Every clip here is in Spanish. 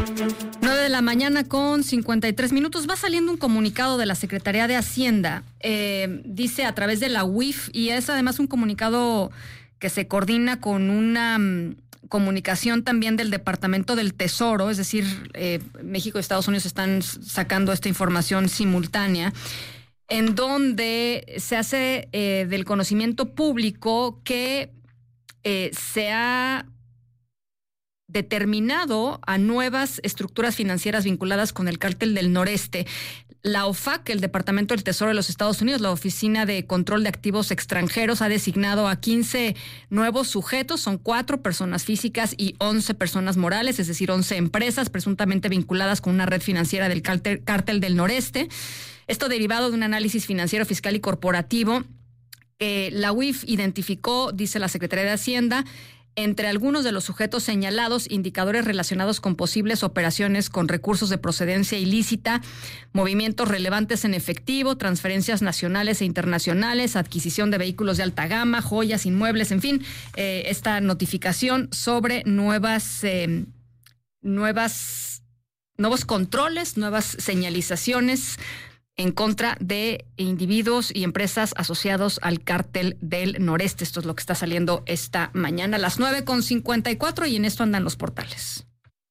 9:53 a.m. Va saliendo un comunicado de la Secretaría de Hacienda. Dice a través de la UIF, y es además un comunicado que se coordina con una comunicación también del Departamento del Tesoro, es decir, México y Estados Unidos están sacando esta información simultánea, en donde se hace del conocimiento público que se ha determinado a nuevas estructuras financieras vinculadas con el Cártel del Noreste. La OFAC, el Departamento del Tesoro de los Estados Unidos, la Oficina de Control de Activos Extranjeros, ha designado a 15 nuevos sujetos. Son 4 personas físicas y 11 personas morales, es decir, 11 empresas presuntamente vinculadas con una red financiera del Cártel del Noreste. Esto derivado de un análisis financiero, fiscal y corporativo que la UIF identificó, dice la Secretaría de Hacienda, entre algunos de los sujetos señalados, indicadores relacionados con posibles operaciones con recursos de procedencia ilícita, movimientos relevantes en efectivo, transferencias nacionales e internacionales, adquisición de vehículos de alta gama, joyas, inmuebles, en fin, esta notificación sobre nuevos controles, nuevas señalizaciones en contra de individuos y empresas asociados al Cártel del Noreste. Esto es lo que está saliendo esta mañana a las 9:54 y en esto andan los portales.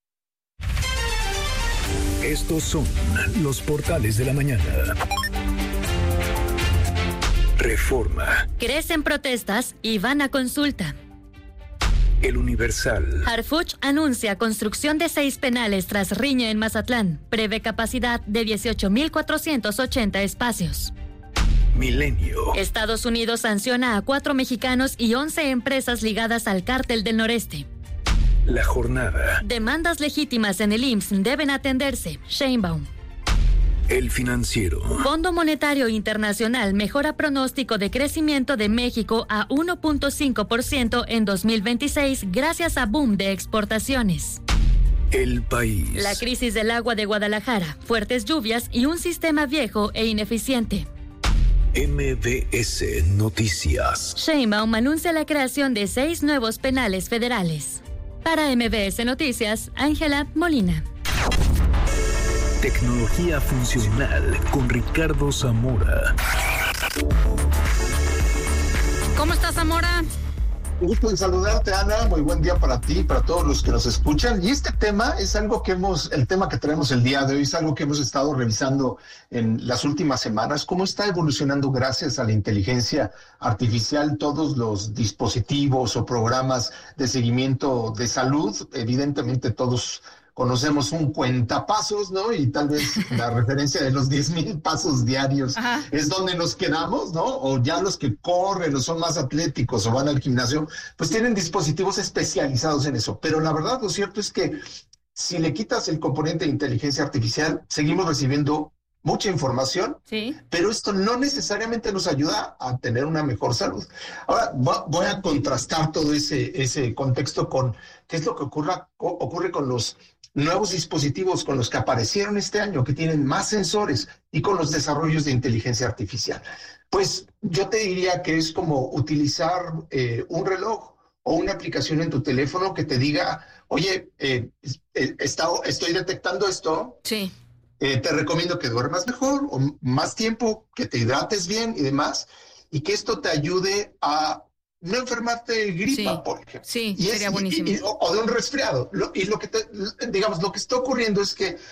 Estos son los portales de la mañana. Reforma. Crecen protestas y van a consulta. El Universal. Harfuch anuncia construcción de 6 penales tras riña en Mazatlán. Prevé capacidad de 18,480 espacios. Milenio. Estados Unidos sanciona a 4 mexicanos y 11 empresas ligadas al Cártel del Noreste. La Jornada. Demandas legítimas en el IMSS deben atenderse. Sheinbaum. El Financiero. Fondo Monetario Internacional mejora pronóstico de crecimiento de México a 1.5% en 2026 gracias a boom de exportaciones. El País. La crisis del agua de Guadalajara, fuertes lluvias y un sistema viejo e ineficiente. MBS Noticias. Sheinbaum anuncia la creación de 6 nuevos penales federales. Para MBS Noticias, Ángela Molina. Tecnología funcional con Ricardo Zamora. ¿Cómo estás, Zamora? Un gusto en saludarte, Ana. Muy buen día para ti y para todos los que nos escuchan. Y este tema es algo que el tema que traemos el día de hoy es algo que hemos estado revisando en las últimas semanas. Cómo está evolucionando gracias a la inteligencia artificial todos los dispositivos o programas de seguimiento de salud. Evidentemente todos conocemos un cuentapasos, ¿no? Y tal vez la referencia de los 10,000 pasos diarios es donde nos quedamos, ¿no? O ya los que corren o son más atléticos o van al gimnasio, pues tienen dispositivos especializados en eso. Pero la verdad, lo cierto es que si le quitas el componente de inteligencia artificial, seguimos recibiendo mucha información, sí, pero esto no necesariamente nos ayuda a tener una mejor salud. Ahora, voy a contrastar todo ese contexto con qué es lo que ocurre con los nuevos dispositivos con los que aparecieron este año, que tienen más sensores, y con los desarrollos de inteligencia artificial. Pues yo te diría que es como utilizar un reloj o una aplicación en tu teléfono que te diga, oye, estoy detectando esto. Sí. Te recomiendo que duermas mejor o más tiempo, que te hidrates bien y demás, y que esto te ayude a no enfermarte de gripa, sí, por ejemplo. Sí, sería buenísimo. O de un resfriado. Lo que está ocurriendo es que,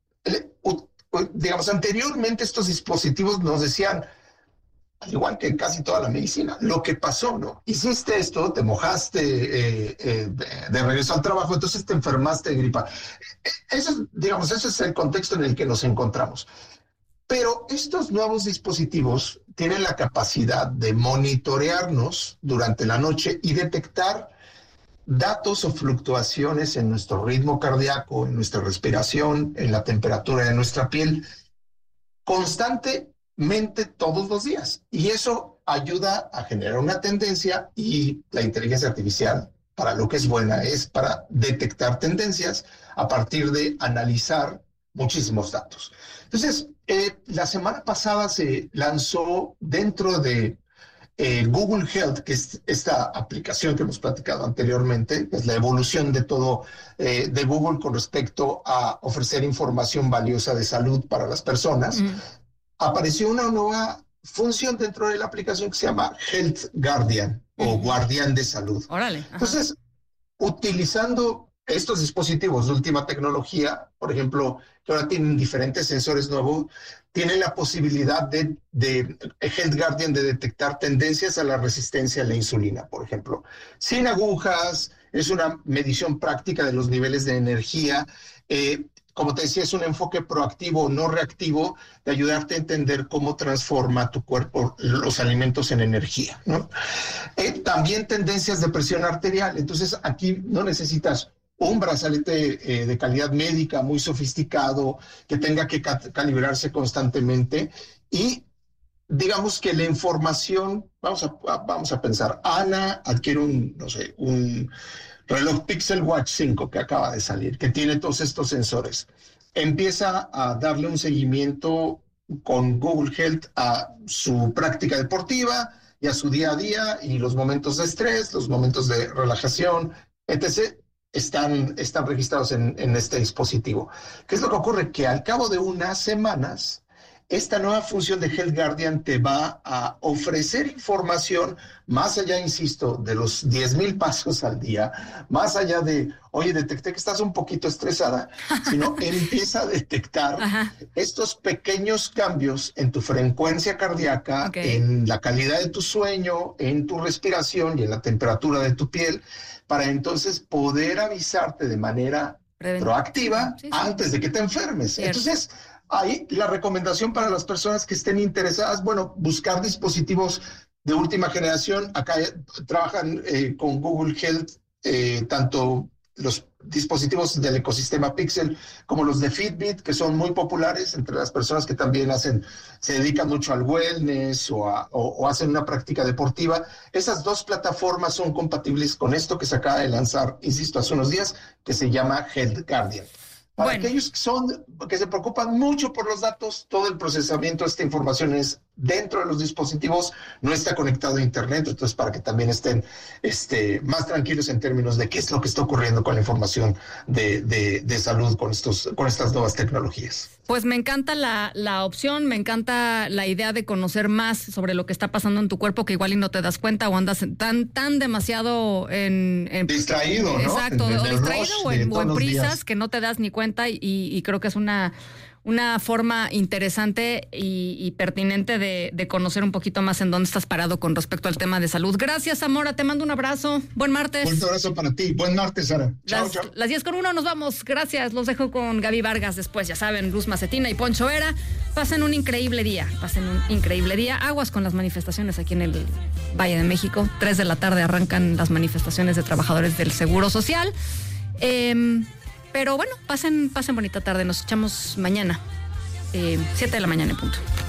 anteriormente estos dispositivos nos decían, al igual que casi toda la medicina, lo que pasó, ¿no? Hiciste esto, te mojaste de regreso al trabajo, entonces te enfermaste de gripa. Ese es el contexto en el que nos encontramos. Pero estos nuevos dispositivos tienen la capacidad de monitorearnos durante la noche y detectar datos o fluctuaciones en nuestro ritmo cardíaco, en nuestra respiración, en la temperatura de nuestra piel, constantemente todos los días. Y eso ayuda a generar una tendencia, y la inteligencia artificial, para lo que es buena, es para detectar tendencias a partir de analizar muchísimos datos. Entonces, la semana pasada se lanzó dentro de Google Health, que es esta aplicación que hemos platicado anteriormente, es la evolución de todo de Google con respecto a ofrecer información valiosa de salud para las personas, apareció una nueva función dentro de la aplicación que se llama Health Guardian o Guardián de Salud. Órale. Ajá. Entonces, utilizando estos dispositivos de última tecnología, por ejemplo, que ahora tienen diferentes sensores nuevos, tienen la posibilidad de Health Guardian de detectar tendencias a la resistencia a la insulina, por ejemplo. Sin agujas, es una medición práctica de los niveles de energía. Como te decía, es un enfoque proactivo, no reactivo, de ayudarte a entender cómo transforma tu cuerpo los alimentos en energía, ¿no? También tendencias de presión arterial. Entonces, aquí no necesitas un brazalete de calidad médica muy sofisticado que tenga que calibrarse constantemente. Y digamos que la información, vamos a pensar, Ana adquiere un reloj Pixel Watch 5 que acaba de salir, que tiene todos estos sensores. Empieza a darle un seguimiento con Google Health a su práctica deportiva y a su día a día, y los momentos de estrés, los momentos de relajación, etc., están registrados en este dispositivo. ¿Qué es lo que ocurre? Que al cabo de unas semanas, esta nueva función de Health Guardian te va a ofrecer información más allá, insisto, de los 10,000 pasos al día, más allá de, oye, detecté que estás un poquito estresada, sino empieza a detectar estos pequeños cambios en tu frecuencia cardíaca, en la calidad de tu sueño, en tu respiración y en la temperatura de tu piel, para entonces poder avisarte de manera proactiva antes de que te enfermes. Cierto. Entonces, ahí la recomendación para las personas que estén interesadas, bueno, buscar dispositivos de última generación. Acá trabajan con Google Health, tanto los dispositivos del ecosistema Pixel como los de Fitbit, que son muy populares entre las personas que también se dedican mucho al wellness o hacen una práctica deportiva. Esas dos plataformas son compatibles con esto que se acaba de lanzar, insisto, hace unos días, que se llama Health Guardian. Para aquellos que se preocupan mucho por los datos, todo el procesamiento de esta información es dentro de los dispositivos, no está conectado a internet, entonces para que también estén más tranquilos en términos de qué es lo que está ocurriendo con la información de salud con estas nuevas tecnologías. Pues me encanta la opción, me encanta la idea de conocer más sobre lo que está pasando en tu cuerpo, que igual y no te das cuenta o andas tan demasiado en distraído, ¿no? Exacto, o distraído o en prisas días, que no te das ni cuenta, y creo que es una forma interesante y pertinente de conocer un poquito más en dónde estás parado con respecto al tema de salud. Gracias, Zamora, te mando un abrazo. Buen martes. Un abrazo para ti. Buen martes, Sara. Chao. Las 10:01 nos vamos. Gracias. Los dejo con Gaby Vargas después, ya saben, Luz Macetina y Poncho Vera. Pasen un increíble día. Aguas con las manifestaciones aquí en el Valle de México. 3 de la tarde arrancan las manifestaciones de trabajadores del Seguro Social. Pero bueno, pasen bonita tarde. Nos echamos mañana, 7 de la mañana en punto.